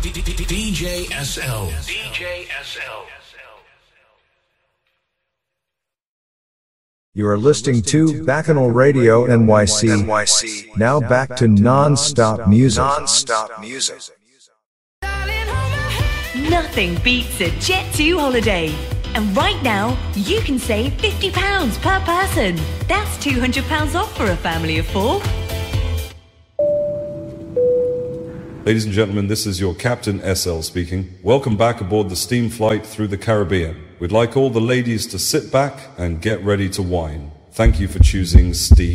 DJ SL. DJ SL. You are listening to Bacchanal Radio NYC. Now back to non-stop music. Nothing beats a Jet2 holiday. And right now, you can save £50 per person. That's £200 off for a family of 4. Ladies and gentlemen, this is your Captain SL speaking. Welcome back aboard the steam flight through the Caribbean. We'd like all the ladies to sit back and get ready to wine. Thank you for choosing Steve.